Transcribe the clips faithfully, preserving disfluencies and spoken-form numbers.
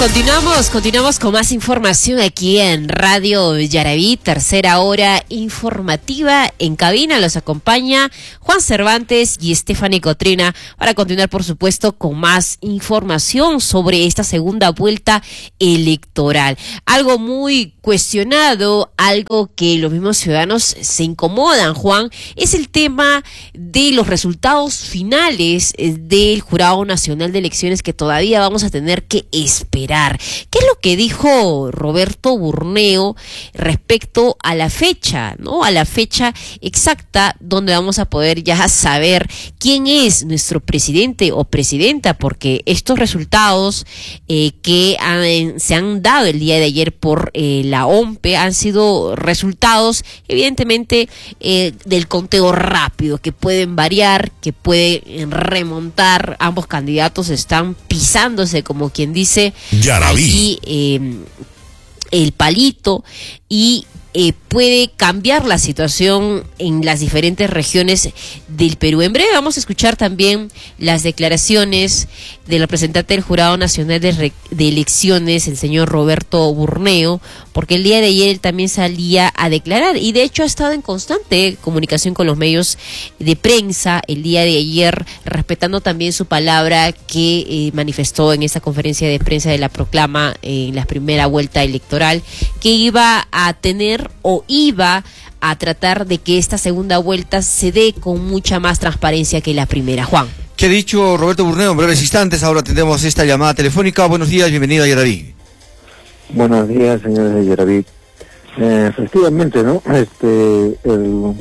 Continuamos, continuamos con más información aquí en Radio Yaraví, tercera hora informativa. En cabina los acompaña Juan Cervantes y Stephanie Cotrina para continuar, por supuesto, con más información sobre esta segunda vuelta electoral. Algo muy cuestionado, algo que los mismos ciudadanos se incomodan, Juan, es el tema de los resultados finales del Jurado Nacional de Elecciones, que todavía vamos a tener que esperar. ¿Qué es lo que dijo Roberto Burneo respecto a la fecha, ¿no? A la fecha exacta donde vamos a poder ya saber quién es nuestro presidente o presidenta, porque estos resultados eh, que han, se han dado el día de ayer por eh, la O M P E han sido resultados evidentemente eh, del conteo rápido, que pueden variar, que pueden remontar. Ambos candidatos están pisándose, como quien dice, Yaraví. Aquí eh, el palito, y eh, puede cambiar la situación en las diferentes regiones del Perú. En breve vamos a escuchar también las declaraciones del representante del Jurado Nacional de, Re- de Elecciones, el señor Roberto Burneo, porque el día de ayer él también salía a declarar, y de hecho ha estado en constante comunicación con los medios de prensa el día de ayer, respetando también su palabra que eh, manifestó en esa conferencia de prensa de la proclama eh, en la primera vuelta electoral, que iba a tener o iba a tratar de que esta segunda vuelta se dé con mucha más transparencia que la primera. Juan. ¿Qué ha dicho Roberto Burneo en breves instantes? Ahora tendremos esta llamada telefónica. Buenos días, bienvenido a Yaraví. Buenos días, señores de Yaraví. Eh, efectivamente, ¿no? Este, el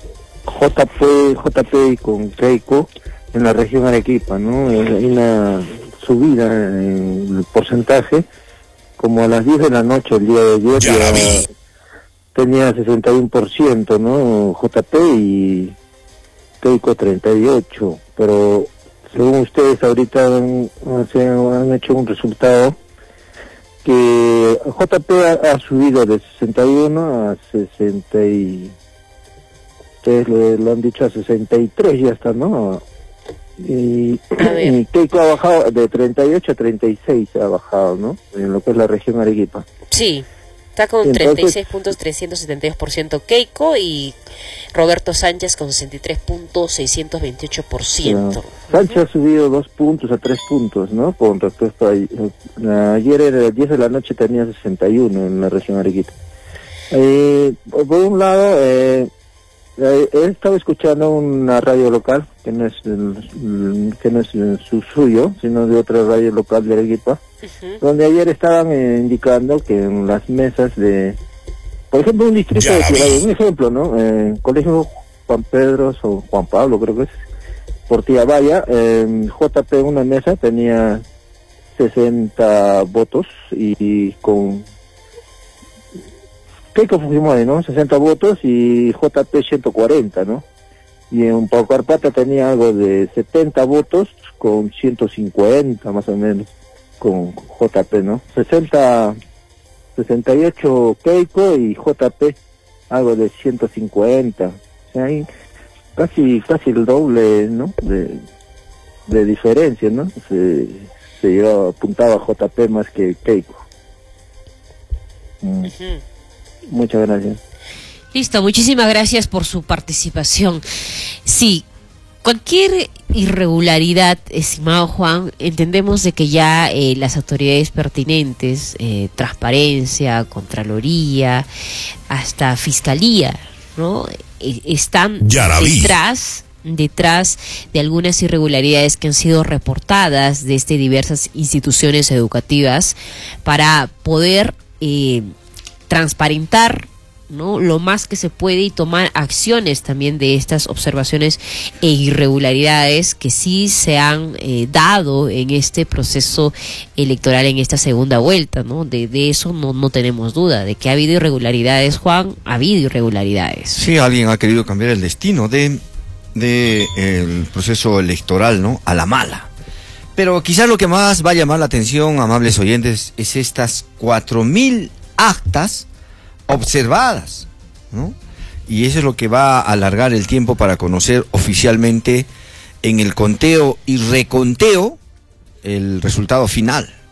J P, J P con Keiko en la región Arequipa, ¿no? Hay una subida en el porcentaje, como a las diez de la noche el día de ayer ya tenía sesenta y uno por ciento, ¿no? J P y Keiko treinta y ocho, pero según ustedes ahorita han, han hecho un resultado que J P ha, ha subido de sesenta y uno a sesenta y ustedes lo, lo han dicho a sesenta y tres, ya está, ¿no? Y, y Keiko ha bajado de treinta y ocho a treinta y seis, ha bajado, ¿no? En lo que es la región Arequipa. Sí. Está con treinta y seis punto trescientos setenta y dos por ciento Keiko y Roberto Sánchez con sesenta y tres punto seiscientos veintiocho por ciento. No. Sánchez ha subido dos puntos a tres puntos, ¿no? Con respecto a a ayer era las diez de la noche, tenía sesenta y uno en la región Arequipa. Eh, por un lado, eh, eh, he estado escuchando una radio local, que no es, el, que no es su suyo, sino de otra radio local de Arequipa, uh-huh. donde ayer estaban eh, indicando que en las mesas de, por ejemplo, un distrito ya de Ciudad, un ejemplo, ¿no? Eh, Colegio Juan Pedro o Juan Pablo, creo que es, Portilla Valla, eh, J P en una mesa tenía sesenta votos y, y con Keiko Fujimori, ¿no? sesenta votos y J P ciento cuarenta, ¿no? Y en Paucarpata tenía algo de setenta votos con ciento cincuenta más o menos con J P, ¿no? sesenta, sesenta y ocho Keiko y J P algo de ciento cincuenta. O sea, hay casi casi el doble, ¿no? De, de diferencia, ¿no? Se, se llevaba, apuntaba J P más que Keiko. Mm. Uh-huh. Muchas gracias. Listo, muchísimas gracias por su participación. Sí, cualquier irregularidad, estimado Juan, entendemos de que ya eh, las autoridades pertinentes, eh, Transparencia, Contraloría, hasta Fiscalía, ¿no? Eh, están Yaraví. detrás detrás de algunas irregularidades que han sido reportadas desde diversas instituciones educativas para poder eh, transparentar, ¿no?, lo más que se puede y tomar acciones también de estas observaciones e irregularidades que sí se han eh, dado en este proceso electoral, en esta segunda vuelta, ¿no? De, de eso no, no tenemos duda, de que ha habido irregularidades, Juan, ha habido irregularidades. Sí, alguien ha querido cambiar el destino de, de el proceso electoral, ¿no?, a la mala. Pero quizás lo que más va a llamar la atención, amables oyentes, es estas cuatro mil actas observadas, ¿no? Y eso es lo que va a alargar el tiempo para conocer oficialmente en el conteo y reconteo el resultado final.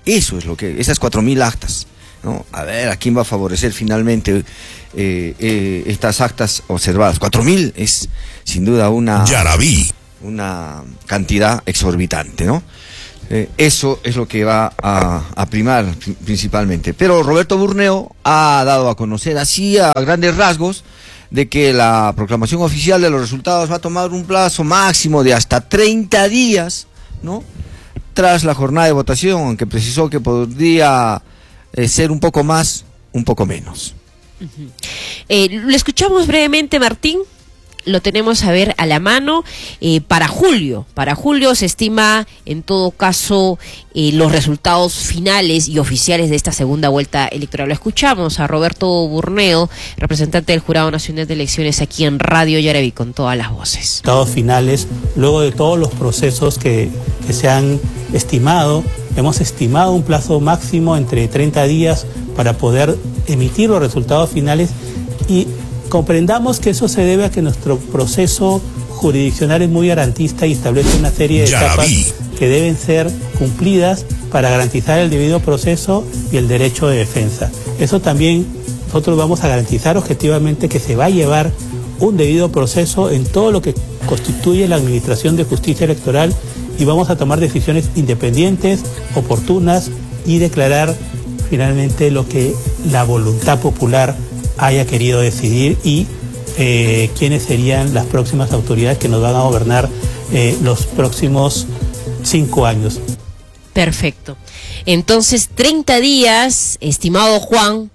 Eso es lo que, esas cuatro mil actas, ¿no? A ver, ¿a quién va a favorecer finalmente eh, eh, estas actas observadas? Cuatro mil es sin duda una, Yaraví. una cantidad exorbitante, ¿no? Eh, eso es lo que va a, a primar principalmente. Pero Roberto Burneo ha dado a conocer así a grandes rasgos de que la proclamación oficial de los resultados va a tomar un plazo máximo de hasta treinta días, ¿no? Tras la jornada de votación, aunque precisó que podría eh, ser un poco más, un poco menos. Uh-huh. Eh, lo escuchamos brevemente, Martín. Lo tenemos a ver a la mano. Eh, para julio, para julio se estima en todo caso eh, los resultados finales y oficiales de esta segunda vuelta electoral. Lo escuchamos a Roberto Burneo, representante del Jurado Nacional de Elecciones aquí en Radio Yaraví, con todas las voces. Resultados finales, luego de todos los procesos que, que se han estimado, hemos estimado un plazo máximo entre treinta días para poder emitir los resultados finales y comprendamos que eso se debe a que nuestro proceso jurisdiccional es muy garantista y establece una serie de etapas que deben ser cumplidas para garantizar el debido proceso y el derecho de defensa. Eso también nosotros vamos a garantizar objetivamente que se va a llevar un debido proceso en todo lo que constituye la administración de justicia electoral y vamos a tomar decisiones independientes, oportunas y declarar finalmente lo que la voluntad popular haya querido decidir y eh, quiénes serían las próximas autoridades que nos van a gobernar eh, los próximos cinco años. Perfecto. Entonces, treinta días, estimado Juan,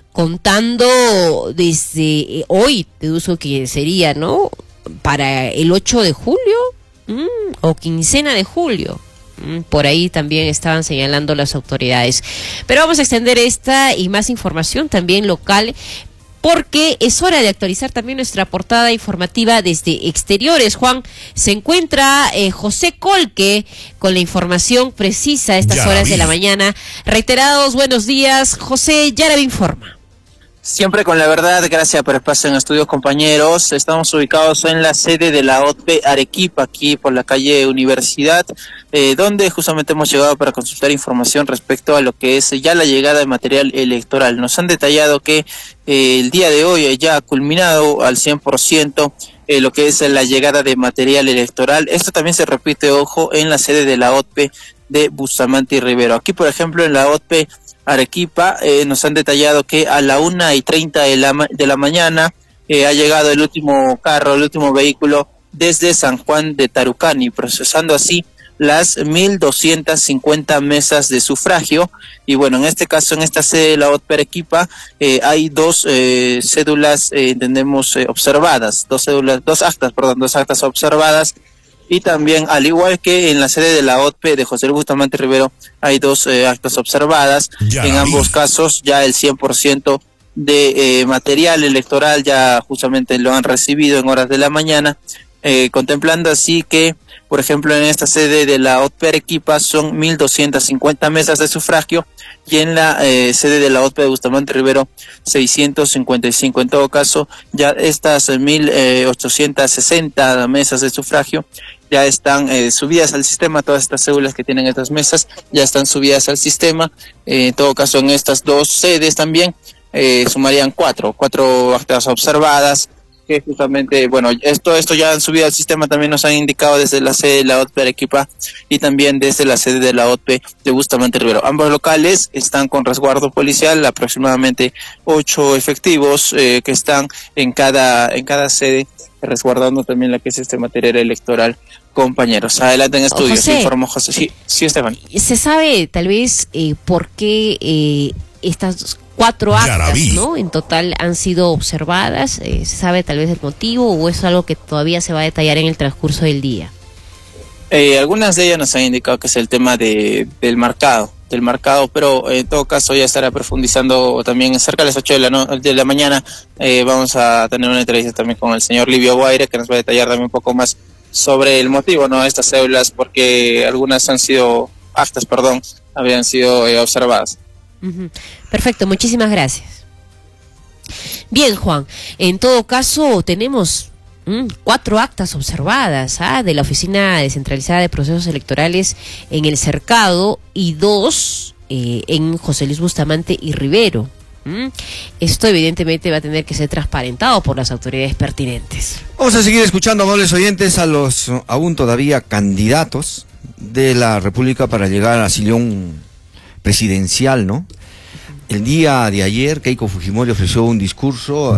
contando desde hoy, deduzo que sería, ¿no? Para el ocho de julio mm, o quincena de julio. Por ahí también estaban señalando las autoridades. Pero vamos a extender esta y más información también local, porque es hora de actualizar también nuestra portada informativa desde exteriores. Juan, se encuentra eh, José Colque con la información precisa a estas Yaraví. Horas de la mañana. Reiterados buenos días, José. Yaraví informa. Siempre con la verdad, gracias por el espacio en estudios, compañeros. Estamos ubicados en la sede de la O T P Arequipa, aquí por la calle Universidad, eh, donde justamente hemos llegado para consultar información respecto a lo que es ya la llegada de material electoral. Nos han detallado que eh, el día de hoy ya ha culminado al cien por ciento eh, lo que es la llegada de material electoral. Esto también se repite, ojo, en la sede de la O T P de Bustamante y Rivero. Aquí, por ejemplo, en la O T P Arequipa, eh, nos han detallado que a la una y treinta de la, de la mañana eh, ha llegado el último carro, el último vehículo desde San Juan de Tarucani, procesando así las mil doscientas cincuenta mesas de sufragio. Y bueno, en este caso, en esta sede de la O T P Arequipa, eh, hay dos eh, cédulas, eh, entendemos, eh, observadas, dos cédulas, dos actas, perdón, dos actas observadas. Y también, al igual que en la sede de la O T P de José Luis Bustamante Rivero, hay dos eh, actas observadas. Ya en ambos casos, ya el cien por ciento de eh, material electoral ya justamente lo han recibido en horas de la mañana, eh, contemplando así que, por ejemplo, en esta sede de la O T P Arequipa son mil doscientas cincuenta mesas de sufragio y en la eh, sede de la O T P de Bustamante Rivero seiscientos cincuenta y cinco. En todo caso, ya estas mil ochocientas sesenta mesas de sufragio ya están eh, subidas al sistema. Todas estas cédulas que tienen estas mesas ya están subidas al sistema. Eh, en todo caso, en estas dos sedes también eh, sumarían cuatro, cuatro actas observadas, que justamente, bueno, esto esto ya han subido al sistema, también nos han indicado desde la sede de la O T P Arequipa y también desde la sede de la O T P de Bustamante Rivero. Ambos locales están con resguardo policial, aproximadamente ocho efectivos eh, que están en cada en cada sede, resguardando también la que es este material electoral. Compañeros, adelante en estudios. José, informó José. Sí, sí, Esteban. ¿Se sabe tal vez eh, por qué eh, estas cuatro actas, Yaraví. ¿no? en total han sido observadas? Eh, ¿Se sabe tal vez el motivo o es algo que todavía se va a detallar en el transcurso del día? Eh, algunas de ellas nos han indicado que es el tema de del marcado, del marcado, pero en todo caso ya estará profundizando también cerca de las ocho de la, no, de la mañana. Eh, vamos a tener una entrevista también con el señor Livio Guaire, que nos va a detallar también un poco más sobre el motivo, ¿no?, de estas cédulas, porque algunas han sido, actas, perdón, habían sido eh, observadas. Uh-huh. Perfecto, muchísimas gracias. Bien, Juan, en todo caso tenemos mm, cuatro actas observadas ¿ah? de la Oficina Descentralizada de Procesos Electorales en el Cercado y dos eh, en José Luis Bustamante y Rivero. ¿Mm? Esto evidentemente va a tener que ser transparentado por las autoridades pertinentes. Vamos a seguir escuchando, amables oyentes, a los aún todavía candidatos de la República para llegar al sillón presidencial, ¿no? El día de ayer, Keiko Fujimori ofreció un discurso